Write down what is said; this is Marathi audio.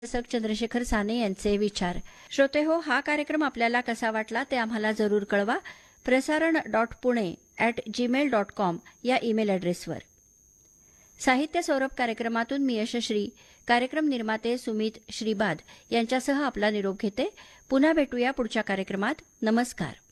शासक चंद्रशेखर साने यांचे विचार. श्रोते हो, हा कार्यक्रम आपल्याला कसा वाटला ते आम्हाला जरूर कळवा. प्रसारण.पुणे@gmail.com या ईमेल ॲड्रेसवर. साहित्य सौरभ कार्यक्रमातून मी यशश्री, कार्यक्रम निर्माते सुमित श्रीबाद यांच्यासह आपला निरोप घेते. पुन्हा भेटूया पुढच्या कार्यक्रमात. नमस्कार.